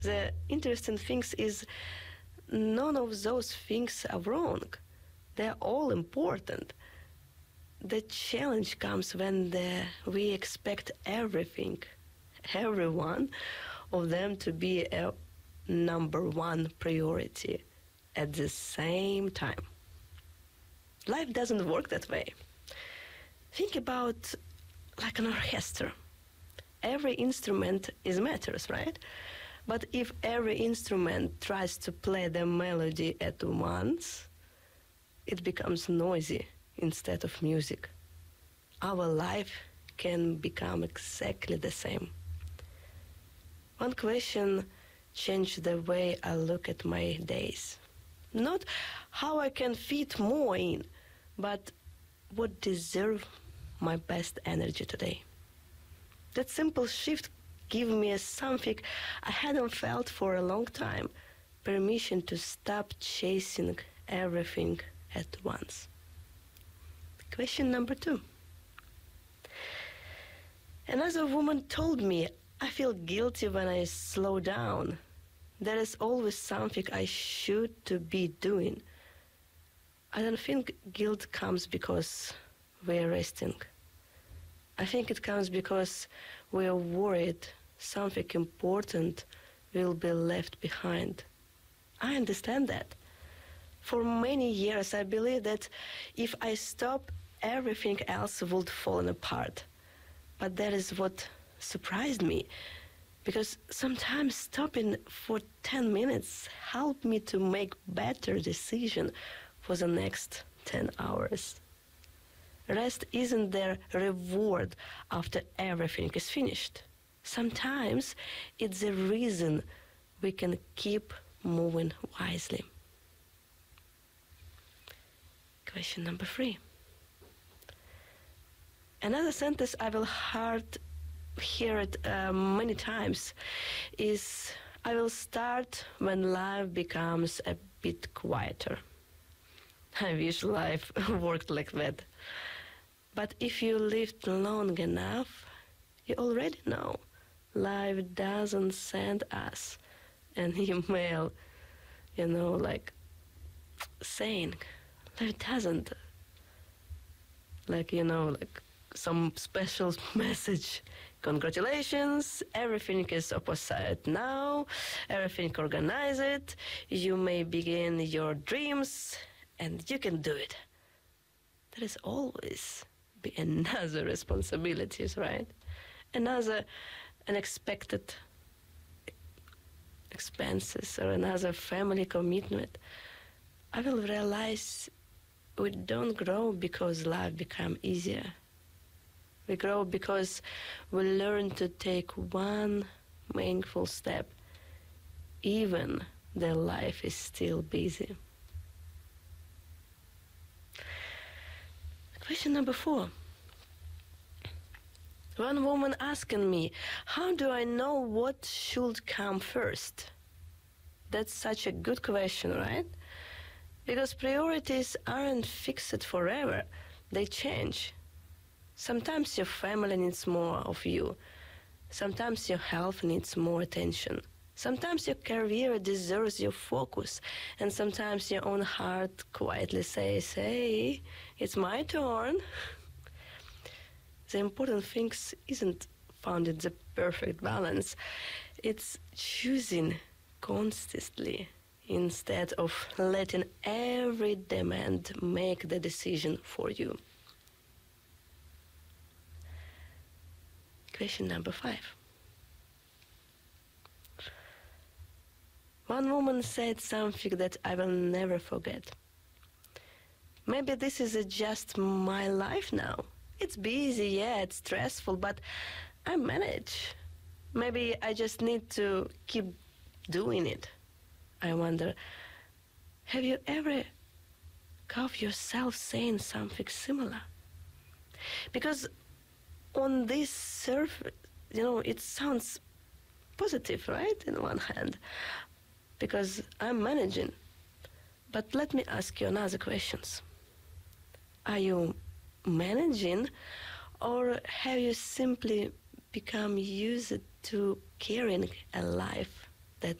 The interesting thing is none of those things are wrong. They're all important. The challenge comes when we expect everything, every one of them to be a number one priority at the same time. Life doesn't work that way. Think about like an orchestra. Every instrument matters, right? But if every instrument tries to play the melody at once, it becomes noisy instead of music. Our life can become exactly the same. One question changed the way I look at my days. Not how I can fit more in, but what deserves my best energy today. That simple shift gave me something I hadn't felt for a long time, permission to stop chasing everything at once. Question number 2. Another woman told me, I feel guilty when I slow down. There is always something I should to be doing. I don't think guilt comes because we're resting. I think it comes because we're worried something important will be left behind. I understand that. For many years, I believed that if I stop, everything else would fall apart. But that is what surprised me, because sometimes stopping for 10 minutes helped me to make better decisions for the next 10 hours. Rest isn't the reward after everything is finished. Sometimes it's the reason we can keep moving wisely. Question number 3. Another sentence I will hear it many times is, I will start when life becomes a bit quieter. I wish life worked like that. But if you lived long enough, you already know life doesn't send us an email, like saying, life doesn't, like some special message. Congratulations, everything is opposite now, everything organized, you may begin your dreams, and you can do it. There is always be another responsibilities, right? Another unexpected expenses or another family commitment. I will realize we don't grow because life becomes easier. We grow because we learn to take one meaningful step, even though life is still busy. Question number 4. One woman asking me, how do I know what should come first? That's such a good question, right? Because priorities aren't fixed forever. They change. Sometimes your family needs more of you. Sometimes your health needs more attention. Sometimes your career deserves your focus. And sometimes your own heart quietly says, hey, it's my turn. The important thing isn't finding the perfect balance. It's choosing consistently instead of letting every demand make the decision for you. Question number 5. One woman said something that I will never forget. Maybe this is just my life now. It's busy, yeah, it's stressful, but I manage. Maybe I just need to keep doing it. I wonder, have you ever caught yourself saying something similar? Because on this surface, it sounds positive, right, in one hand, because I'm managing. But let me ask you another questions. Are you managing, or have you simply become used to carrying a life